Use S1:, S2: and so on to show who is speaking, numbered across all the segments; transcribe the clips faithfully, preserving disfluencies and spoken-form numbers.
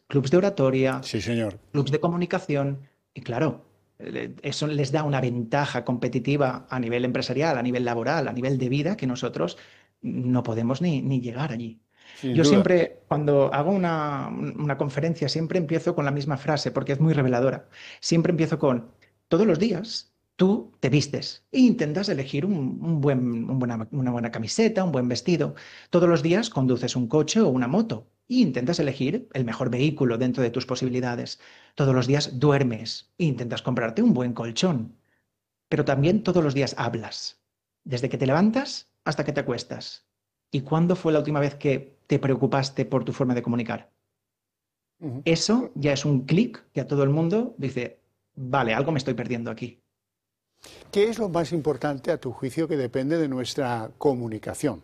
S1: clubs de oratoria,
S2: Sí, señor.
S1: clubs de comunicación. Y claro, eh, eso les da una ventaja competitiva a nivel empresarial, a nivel laboral, a nivel de vida, que nosotros no podemos ni, ni llegar allí.
S2: Sin
S1: Yo
S2: duda.
S1: siempre, cuando hago una, una conferencia, siempre empiezo con la misma frase porque es muy reveladora. Siempre empiezo con, todos los días tú te vistes e intentas elegir un, un buen, un buena- una buena camiseta, un buen vestido. Todos los días conduces un coche o una moto e intentas elegir el mejor vehículo dentro de tus posibilidades. Todos los días duermes e intentas comprarte un buen colchón. Pero también todos los días hablas, desde que te levantas hasta que te acuestas. ¿Y cuándo fue la última vez que te preocupaste por tu forma de comunicar?
S2: Ujú.
S1: Eso ya es un clic que a todo el mundo dice, vale, algo me estoy perdiendo aquí.
S2: ¿Qué es lo más importante a tu juicio que depende de nuestra comunicación?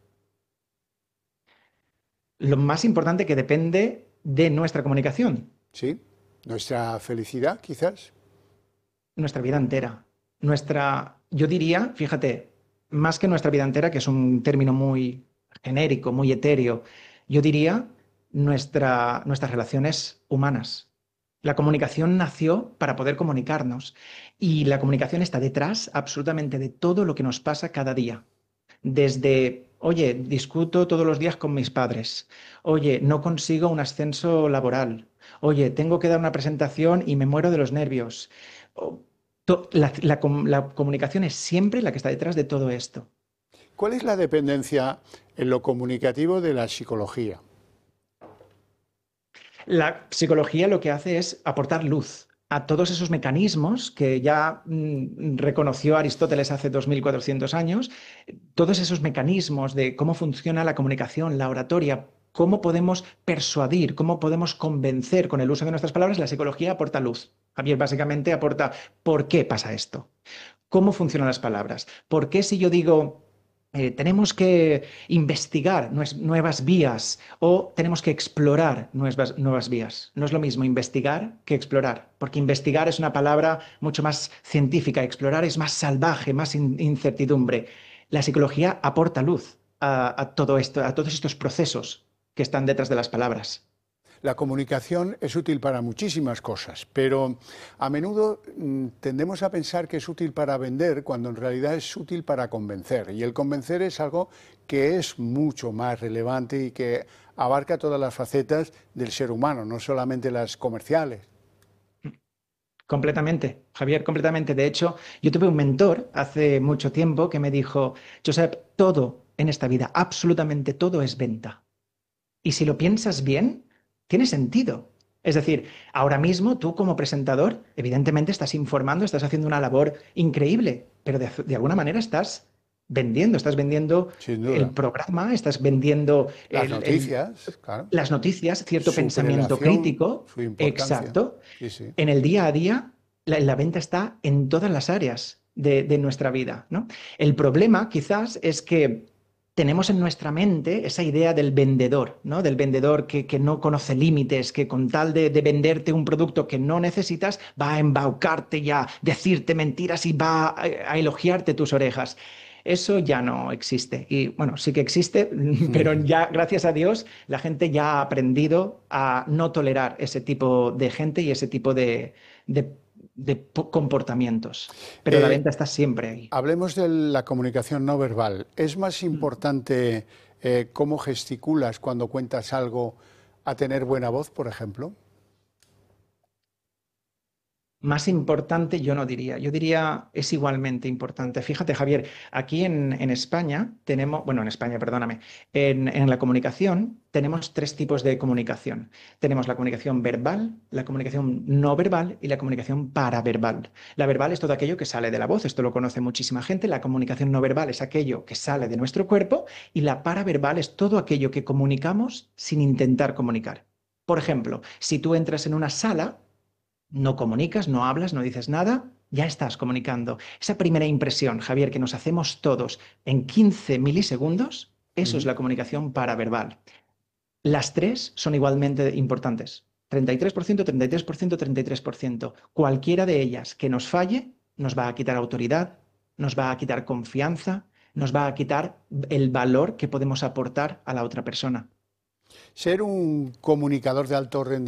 S1: Lo más importante que depende de nuestra comunicación,
S2: ¿Sí? ¿Nuestra felicidad, quizás?
S1: nuestra vida entera. Nuestra, yo diría, fíjate, más que nuestra vida entera, que es un término muy genérico, muy etéreo, yo diría nuestra, nuestras relaciones humanas. La comunicación nació para poder comunicarnos y la comunicación está detrás absolutamente de todo lo que nos pasa cada día. Desde, oye, discuto todos los días con mis padres. Oye, no consigo un ascenso laboral. Oye, tengo que dar una presentación y me muero de los nervios. O- to- La, la com- la comunicación es siempre la que está detrás de todo esto.
S2: ¿Cuál es la dependencia en lo comunicativo de la psicología?
S1: La psicología lo que hace es aportar luz a todos esos mecanismos que ya mm, reconoció Aristóteles hace dos mil cuatrocientos años, todos esos mecanismos de cómo funciona la comunicación, la oratoria, cómo podemos persuadir, cómo podemos convencer con el uso de nuestras palabras, la psicología aporta luz. Javier básicamente aporta por qué pasa esto. ¿Cómo funcionan las palabras? ¿Por qué si yo digo eh, tenemos que investigar nues- nuevas vías o tenemos que explorar nuevas, nuevas vías? No es lo mismo investigar que explorar, porque investigar es una palabra mucho más científica, explorar es más salvaje, más in- incertidumbre. La psicología aporta luz a, a todo esto, a todos estos procesos que están detrás de las palabras.
S2: La comunicación es útil para muchísimas cosas, pero a menudo mm, tendemos a pensar que es útil para vender cuando en realidad es útil para convencer. Y el convencer es algo que es mucho más relevante y que abarca todas las facetas del ser humano, no solamente las comerciales.
S1: Completamente, Javier, completamente. De hecho, yo tuve un mentor hace mucho tiempo que me dijo, Josep, todo en esta vida, absolutamente todo es venta. Y si lo piensas bien, tiene sentido. Es decir, ahora mismo tú como presentador, evidentemente estás informando, estás haciendo una labor increíble, pero de, de alguna manera estás vendiendo, estás vendiendo
S2: Sin
S1: el
S2: duda.
S1: programa, estás vendiendo
S2: Las
S1: el, el,
S2: noticias, claro,
S1: las noticias, cierto
S2: su
S1: pensamiento
S2: prelación,
S1: crítico.
S2: su importancia.
S1: Exacto.
S2: Sí, sí.
S1: En el día a día, la, la venta está en todas las áreas de, de nuestra vida, ¿no? El problema quizás es que tenemos en nuestra mente esa idea del vendedor, ¿no? Del vendedor que, que no conoce límites, que con tal de, de venderte un producto que no necesitas, va a embaucarte y a decirte mentiras y va a, a elogiarte tus orejas. Eso ya no existe. Y bueno, sí que existe, pero ya, gracias a Dios, la gente ya ha aprendido a no tolerar ese tipo de gente y ese tipo de, de- de po- comportamientos. Pero la
S2: Eh,
S1: venta está siempre ahí.
S2: Hablemos de la comunicación no verbal. ¿Es más importante eh, cómo gesticulas cuando cuentas algo a tener buena voz, por ejemplo?
S1: Más importante, yo no diría. Yo diría es igualmente importante. Fíjate, Javier, aquí en, en España tenemos, bueno, en España, perdóname, en, en la comunicación tenemos tres tipos de comunicación. Tenemos la comunicación verbal, la comunicación no verbal y la comunicación paraverbal. La verbal es todo aquello que sale de la voz, esto lo conoce muchísima gente. La comunicación no verbal es aquello que sale de nuestro cuerpo y la paraverbal es todo aquello que comunicamos sin intentar comunicar. Por ejemplo, si tú entras en una sala, no comunicas, no hablas, no dices nada, ya estás comunicando. Esa primera impresión, Javier, que nos hacemos todos en quince milisegundos, eso es
S2: Ujú.
S1: la comunicación paraverbal. Las tres son igualmente importantes. treinta y tres por ciento, treinta y tres por ciento, treinta y tres por ciento. Cualquiera de ellas que nos falle nos va a quitar autoridad, nos va a quitar confianza, nos va a quitar el valor que podemos aportar a la otra persona.
S2: Ser un comunicador de alto rendimiento